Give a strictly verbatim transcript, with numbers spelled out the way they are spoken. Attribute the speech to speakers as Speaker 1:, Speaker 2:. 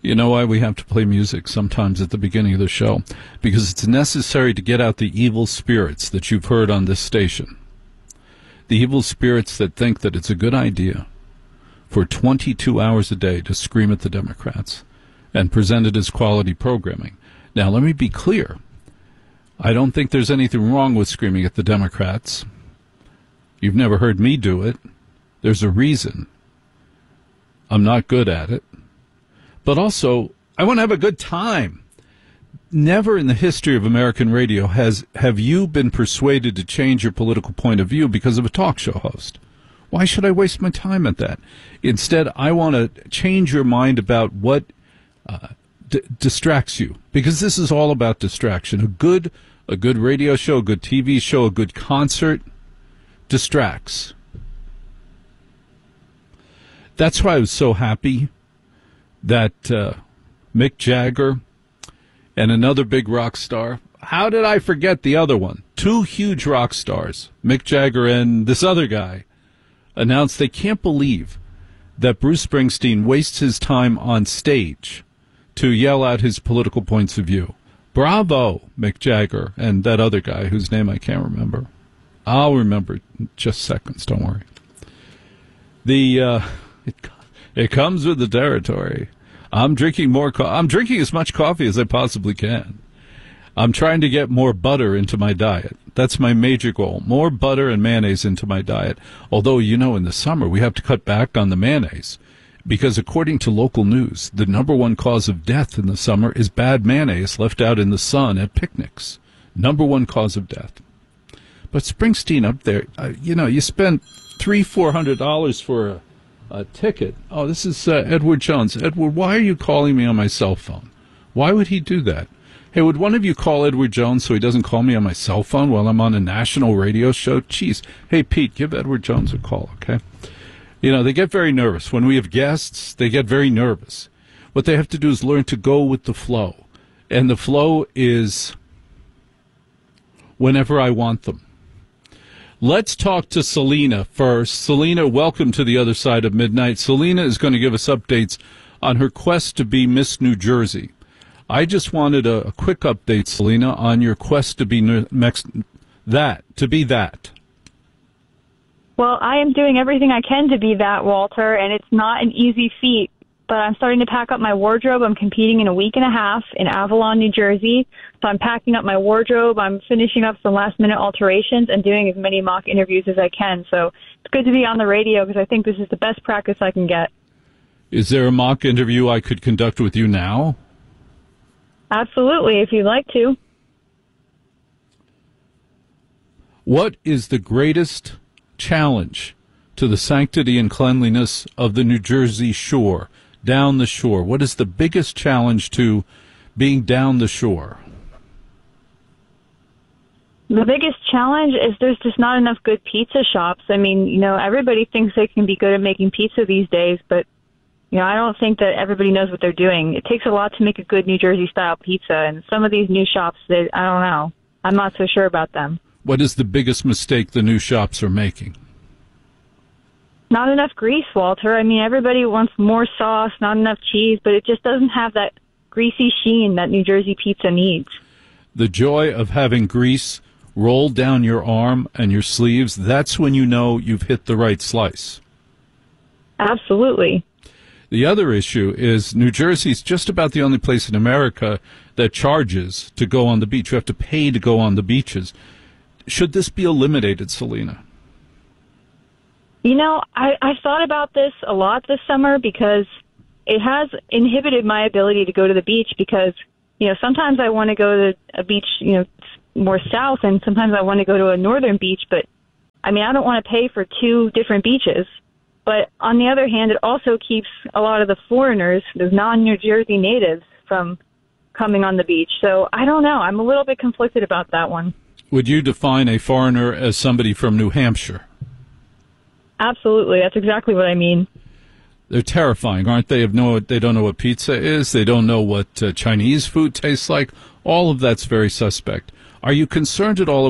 Speaker 1: You know why we have to play music sometimes at the beginning of the show? Because it's necessary to get out the evil spirits that you've heard on this station. The evil spirits that think that it's a good idea for twenty-two hours a day to scream at the Democrats and present it as quality programming. Now, let me be clear. I don't think there's anything wrong with screaming at the Democrats. You've never heard me do it. There's a reason. I'm not good at it. But also, I want to have a good time. Never in the history of American radio has have you been persuaded to change your political point of view because of a talk show host. Why should I waste my time at that? Instead, I want to change your mind about what uh, d- distracts you, because this is all about distraction. A good, a good radio show, a good T V show, a good concert distracts. That's why I was so happy that uh, Mick Jagger and another big rock star, how did I forget the other one? Two huge rock stars, Mick Jagger and this other guy, announced they can't believe that Bruce Springsteen wastes his time on stage to yell out his political points of view. Bravo, Mick Jagger and that other guy whose name I can't remember. I'll remember in just seconds, don't worry. The uh, it, it comes with the territory. I'm drinking more co- I'm drinking as much coffee as I possibly can. I'm trying to get more butter into my diet. That's my major goal. More butter and mayonnaise into my diet. Although, you know, in the summer we have to cut back on the mayonnaise because according to local news, the number one cause of death in the summer is bad mayonnaise left out in the sun at picnics. Number one cause of death. But Springsteen up there, uh, you know, you spend three, four hundred dollars for a A ticket. Oh, this is uh, Edward Jones. Edward, why are you calling me on my cell phone? Why would he do that? Hey, would one of you call Edward Jones so he doesn't call me on my cell phone while I'm on a national radio show? Jeez. Hey, Pete, give Edward Jones a call, okay? You know, they get very nervous. When we have guests, they get very nervous. What they have to do is learn to go with the flow. And the flow is whenever I want them. Let's talk to Selena first. Selena, welcome to the other side of midnight. Selena is going to give us updates on her quest to be Miss New Jersey. I just wanted a, a quick update, Selena, on your quest to be next, that, to be that.
Speaker 2: Well, I am doing everything I can to be that, Walter, and it's not an easy feat. But I'm starting to pack up my wardrobe. I'm competing in a week and a half in Avalon, New Jersey. So I'm packing up my wardrobe. I'm finishing up some last-minute alterations and doing as many mock interviews as I can. So it's good to be on the radio because I think this is the best practice I can get.
Speaker 1: Is there a mock interview I could conduct with you now?
Speaker 2: Absolutely, if you'd like to.
Speaker 1: What is the greatest challenge to the sanctity and cleanliness of the New Jersey shore? Down the shore. What is the biggest challenge to being down the shore?
Speaker 2: The biggest challenge is there's just not enough good pizza shops. I mean, you know, everybody thinks they can be good at making pizza these days, but, you know, I don't think that everybody knows what they're doing. It takes a lot to make a good New Jersey-style pizza, and some of these new shops, they, I don't know. I'm not so sure about them.
Speaker 1: What is the biggest mistake the new shops are making?
Speaker 2: Not enough grease, Walter. I mean, everybody wants more sauce, not enough cheese, but it just doesn't have that greasy sheen that New Jersey pizza needs.
Speaker 1: The joy of having grease roll down your arm and your sleeves, that's when you know you've hit the right slice.
Speaker 2: Absolutely.
Speaker 1: The other issue is New Jersey's just about the only place in America that charges to go on the beach. You have to pay to go on the beaches. Should this be eliminated, Selena?
Speaker 2: You know, I, I've thought about this a lot this summer because it has inhibited my ability to go to the beach because, you know, sometimes I want to go to a beach, you know, more south, and sometimes I want to go to a northern beach. But, I mean, I don't want to pay for two different beaches. But on the other hand, it also keeps a lot of the foreigners, those non-New Jersey natives, from coming on the beach. So I don't know. I'm a little bit conflicted about that one.
Speaker 1: Would you define a foreigner as somebody from New Hampshire?
Speaker 2: Absolutely. That's exactly what I mean.
Speaker 1: They're terrifying, aren't they? Have no, they don't know what pizza is. They don't know what uh, Chinese food tastes like. All of that's very suspect. Are you concerned at all